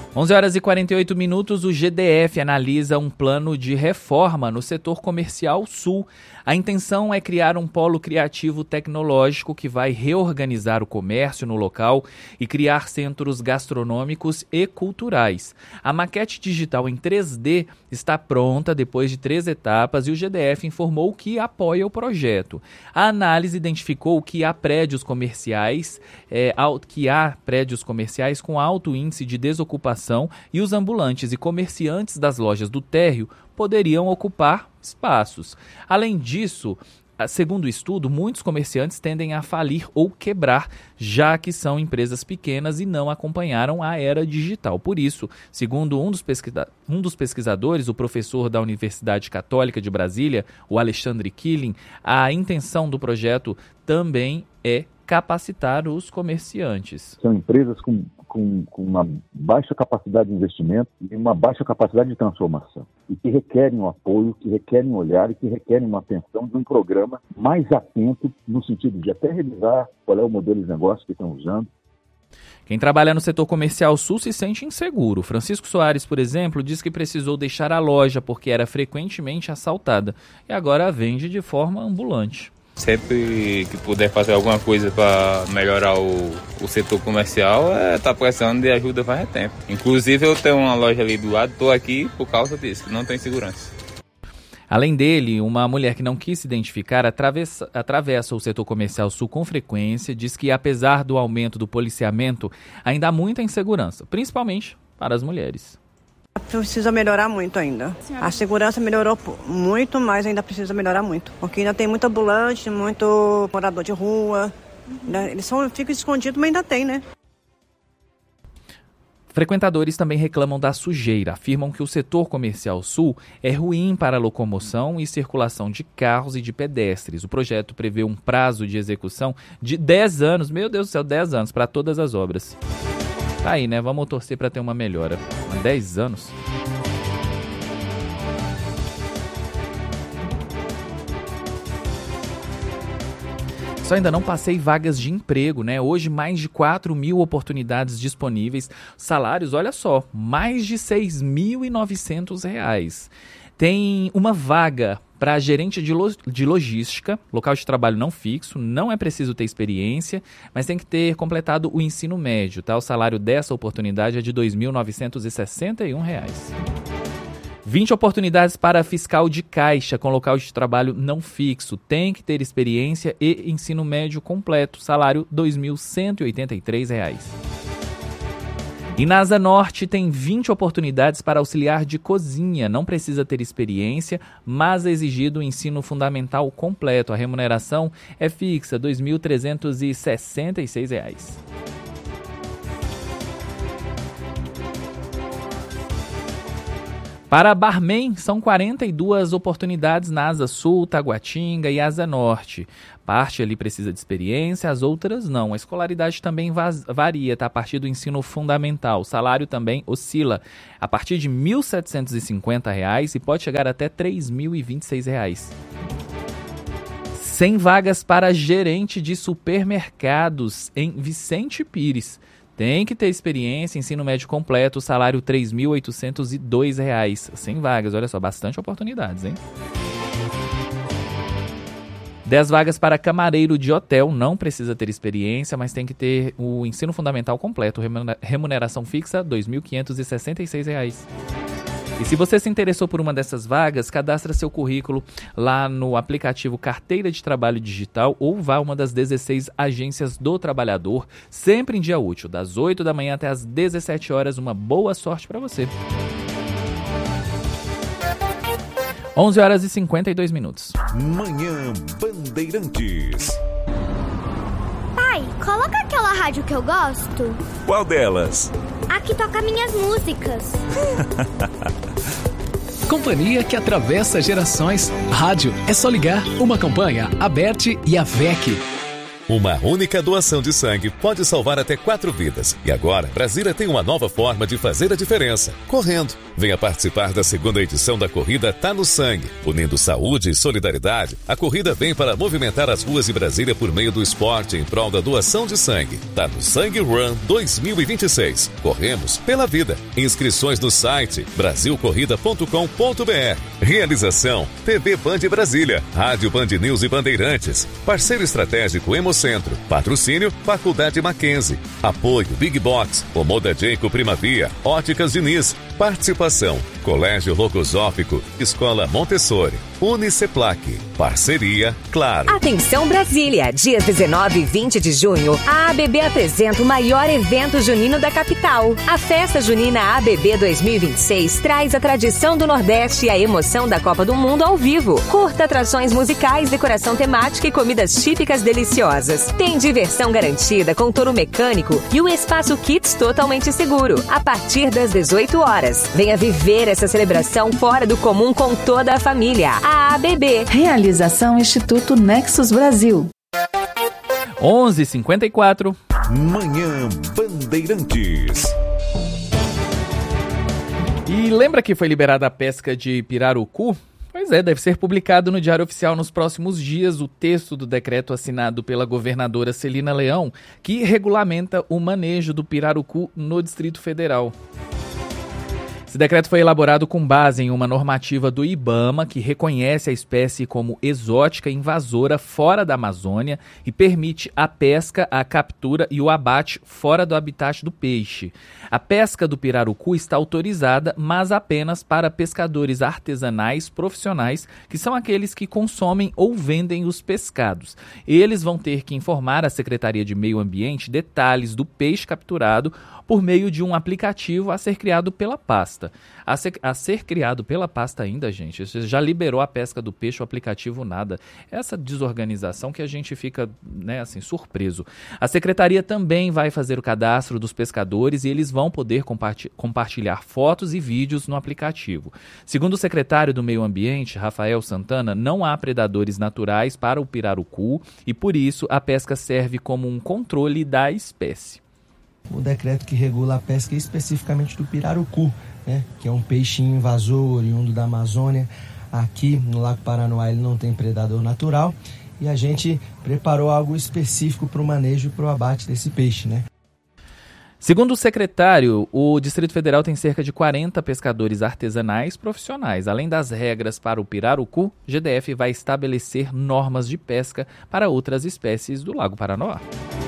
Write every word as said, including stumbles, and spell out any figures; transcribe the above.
onze horas e quarenta e oito minutos, o G D F analisa um plano de reforma no setor comercial sul. A intenção é criar um polo criativo tecnológico que vai reorganizar o comércio no local e criar centros gastronômicos e culturais. A maquete digital em três D está pronta depois de três etapas e o G D F informou que apoia o projeto. A análise identificou que há prédios comerciais, é, que há prédios comerciais com alto índice de desocupação e os ambulantes e comerciantes das lojas do térreo poderiam ocupar espaços. Além disso, segundo o estudo, muitos comerciantes tendem a falir ou quebrar, já que são empresas pequenas e não acompanharam a era digital. Por isso, segundo um dos, pesquisa- um dos pesquisadores, o professor da Universidade Católica de Brasília, o Alexandre Killing, a intenção do projeto também é capacitar os comerciantes. São empresas com, com, com uma baixa capacidade de investimento e uma baixa capacidade de transformação, e que requerem um apoio, que requerem um olhar e que requerem uma atenção de um programa mais atento no sentido de até revisar qual é o modelo de negócio que estão usando. Quem trabalha no setor comercial sul se sente inseguro. Francisco Soares, por exemplo, diz que precisou deixar a loja porque era frequentemente assaltada e agora vende de forma ambulante. Sempre que puder fazer alguma coisa para melhorar o, o setor comercial, é, tá precisando de ajuda faz tempo. Inclusive eu tenho uma loja ali do lado, estou aqui por causa disso, não tem segurança. Além dele, uma mulher que não quis se identificar atravessa, atravessa o setor comercial sul com frequência, diz que apesar do aumento do policiamento, ainda há muita insegurança, principalmente para as mulheres. Precisa melhorar muito ainda. A segurança melhorou muito, mas ainda precisa melhorar muito. Porque ainda tem muito ambulante, muito morador de rua. Né? Eles são, ficam escondidos, mas ainda tem, né? Frequentadores também reclamam da sujeira. Afirmam que o setor comercial sul é ruim para a locomoção e circulação de carros e de pedestres. O projeto prevê um prazo de execução de dez anos. Meu Deus do céu, dez anos para todas as obras. Tá aí, né? Vamos torcer para ter uma melhora. Há dez anos. Só ainda não passei vagas de emprego, né? Hoje mais de quatro mil oportunidades disponíveis. Salários, olha só, mais de seis mil e novecentos reais. Tem uma vaga para gerente de, lo- de logística, local de trabalho não fixo, não é preciso ter experiência, mas tem que ter completado o ensino médio, tá? O salário dessa oportunidade é de dois mil novecentos e sessenta e um reais. vinte oportunidades para fiscal de caixa com local de trabalho não fixo, tem que ter experiência e ensino médio completo, salário dois mil cento e oitenta e três reais. E na Asa Norte tem vinte oportunidades para auxiliar de cozinha. Não precisa ter experiência, mas é exigido o ensino fundamental completo. A remuneração é fixa, dois mil trezentos e sessenta e seis reais. Para barman, são quarenta e duas oportunidades na Asa Sul, Taguatinga e Asa Norte. Parte ali precisa de experiência, as outras não. A escolaridade também vaz- varia, tá? A partir do ensino fundamental. O salário também oscila a partir de mil setecentos e cinquenta reais e pode chegar até três mil e vinte e seis reais. cem vagas para gerente de supermercados em Vicente Pires. Tem que ter experiência, ensino médio completo, salário três mil oitocentos e dois reais. cem vagas, olha só, bastante oportunidades, hein? dez vagas para camareiro de hotel, não precisa ter experiência, mas tem que ter o ensino fundamental completo, remuneração fixa, dois mil quinhentos e sessenta e seis reais. E se você se interessou por uma dessas vagas, cadastra seu currículo lá no aplicativo Carteira de Trabalho Digital ou vá a uma das dezesseis agências do trabalhador, sempre em dia útil, das oito da manhã até as dezessete horas. Uma boa sorte para você. onze horas e cinquenta e dois minutos. Manhã Bandeirantes. Pai, coloca aquela rádio que eu gosto. Qual delas? A que toca minhas músicas. Companhia que atravessa gerações. Rádio é só ligar. Uma campanha, Aberte e a V E C. Uma única doação de sangue pode salvar até quatro vidas. E agora, Brasília tem uma nova forma de fazer a diferença. Correndo. Venha participar da segunda edição da corrida Tá no Sangue. Unindo saúde e solidariedade, a corrida vem para movimentar as ruas de Brasília por meio do esporte em prol da doação de sangue. Tá no Sangue Run dois mil e vinte e seis. Corremos pela vida. Inscrições no site brasil corrida ponto com ponto b r. Realização T V Band Brasília, Rádio Band News e Bandeirantes. Parceiro estratégico Hemocentro. Patrocínio Faculdade Mackenzie. Apoio Big Box, Omoda Jayco Primavia, Óticas Diniz. Participação Colégio Logosófico, Escola Montessori, Uniceplac. Parceria Claro. Atenção Brasília, dias dezenove e vinte de junho, a A B B apresenta o maior evento junino da capital. A Festa Junina A B B dois mil e vinte e seis traz a tradição do Nordeste e a emoção da Copa do Mundo ao vivo. Curta atrações musicais, decoração temática e comidas típicas deliciosas. Tem diversão garantida com touro mecânico e o espaço Kids totalmente seguro. A partir das dezoito horas. Venha viver essa celebração fora do comum com toda a família. A A B B. Realização Instituto Nexus Brasil. onze e cinquenta e quatro. Manhã Bandeirantes. E lembra que foi liberada a pesca de pirarucu? Pois é, deve ser publicado no Diário Oficial nos próximos dias o texto do decreto assinado pela governadora Celina Leão, que regulamenta o manejo do pirarucu no Distrito Federal. Esse decreto foi elaborado com base em uma normativa do IBAMA que reconhece a espécie como exótica invasora fora da Amazônia e permite a pesca, a captura e o abate fora do habitat do peixe. A pesca do pirarucu está autorizada, mas apenas para pescadores artesanais profissionais, que são aqueles que consomem ou vendem os pescados. Eles vão ter que informar a Secretaria de Meio Ambiente detalhes do peixe capturado por meio de um aplicativo a ser criado pela pasta. A ser, a ser criado pela pasta ainda, gente, já liberou a pesca do peixe, o aplicativo nada. Essa desorganização que a gente fica, né, assim, surpreso. A Secretaria também vai fazer o cadastro dos pescadores e eles vão poder compartilhar, compartilhar fotos e vídeos no aplicativo. Segundo o secretário do Meio Ambiente, Rafael Santana, não há predadores naturais para o pirarucu e, por isso, a pesca serve como um controle da espécie. O decreto que regula a pesca especificamente do pirarucu, né, que é um peixinho invasor oriundo da Amazônia. Aqui no Lago Paranoá ele não tem predador natural e a gente preparou algo específico para o manejo e para o abate desse peixe, né? Segundo o secretário, o Distrito Federal tem cerca de quarenta pescadores artesanais profissionais. Além das regras para o pirarucu, o G D F vai estabelecer normas de pesca para outras espécies do Lago Paranoá.